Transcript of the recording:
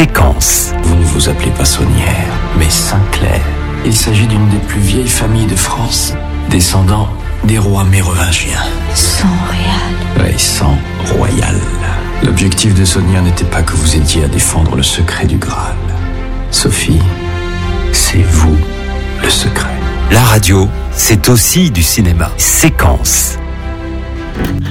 Séquence. Vous ne vous appelez pas Saunière, mais Sinclair. Il s'agit d'une des plus vieilles familles de France, descendant des rois mérovingiens. Sang royal. Oui, sang royal. L'objectif de Saunière n'était pas que vous aidiez à défendre le secret du Graal. Sophie, c'est vous le secret. La radio, c'est aussi du cinéma. Séquence.